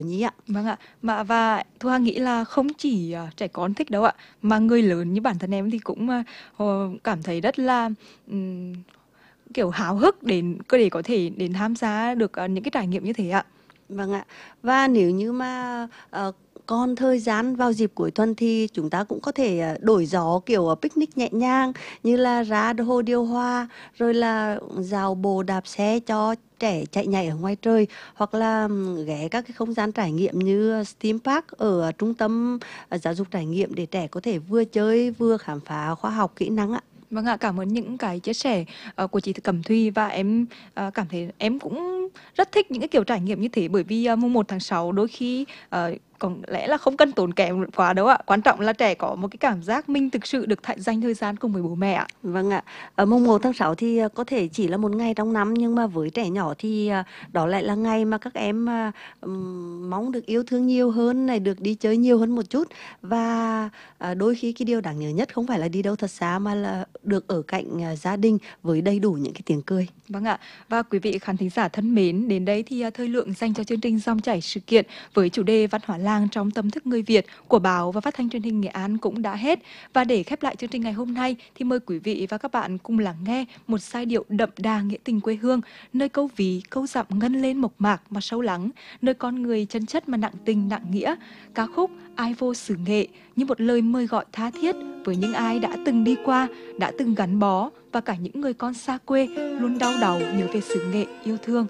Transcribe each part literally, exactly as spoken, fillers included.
nhí ạ. Vâng ạ. Mà và Thu Hà nghĩ là không chỉ à, trẻ con thích đâu ạ, mà người lớn như bản thân em thì cũng à, ờ, cảm thấy rất là ừm, kiểu háo hức đến để có thể đến tham gia được à, những cái trải nghiệm như thế ạ. Vâng ạ. Và nếu như mà ờ, còn thời gian vào dịp cuối tuần thì chúng ta cũng có thể ờ, đổi gió kiểu ờ, picnic nhẹ nhàng, như là ra hồ điều hòa, rồi là dạo bộ đạp xe cho trẻ chạy nhảy ở ngoài trời, hoặc là ừm, ghé các cái không gian trải nghiệm như STEAM Park ở trung tâm ờ, giáo dục trải nghiệm để trẻ có thể vừa chơi vừa khám phá khoa học kỹ năng ạ. Vâng ạ, cảm ơn những cái chia sẻ ờ, của chị Cẩm Thùy, và em ờ, cảm thấy em cũng rất thích những cái kiểu trải nghiệm như thế, bởi vì uh, mùng một tháng sáu đôi khi ờ, có lẽ là không cần tốn kém quá đâu ạ. Quan trọng là trẻ có một cái cảm giác mình thực sự được th dành thời gian cùng với bố mẹ ạ. Vâng ạ. Ở mùng một tháng sáu thì à, có thể chỉ là một ngày trong năm, nhưng mà với trẻ nhỏ thì à, đó lại là ngày mà các em à, ừm, mong được yêu thương nhiều hơn này, được đi chơi nhiều hơn một chút. Và à, đôi khi cái điều đáng nhớ nhất không phải là đi đâu thật xa, mà là được ở cạnh à, gia đình với đầy đủ những cái tiếng cười. Vâng ạ, và quý vị khán thính giả thân mến, đến đây thì à, thời lượng dành cho chương trình Dòng chảy sự kiện với chủ đề Văn hóa làng trong tâm thức người Việt của báo và phát thanh truyền hình Nghệ An cũng đã hết. Và để khép lại chương trình ngày hôm nay thì mời quý vị và các bạn cùng lắng nghe một giai điệu đậm đà nghĩa tình quê hương, nơi câu ví, câu dặm ngân lên mộc mạc mà sâu lắng, nơi con người chân chất mà nặng tình nặng nghĩa. Ca khúc Ai vô xứ nghệ như một lời mời gọi tha thiết với những ai đã từng đi qua, đã từng gắn bó, và cả những người con xa quê luôn đau đầu nhớ về xứ nghệ yêu thương.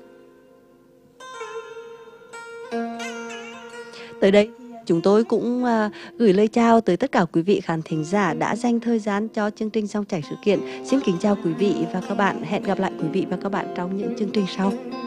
Tới đây chúng tôi cũng à, gửi lời chào tới tất cả quý vị khán thính giả đã dành thời gian cho chương trình Dòng chảy sự kiện. Xin kính chào quý vị và các bạn. Hẹn gặp lại quý vị và các bạn trong những chương trình sau.